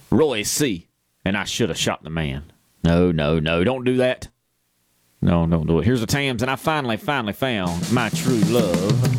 Roy C. And I should have shot the man. No, don't do that. No, don't do it. Here's the Tams, and I finally found my true love.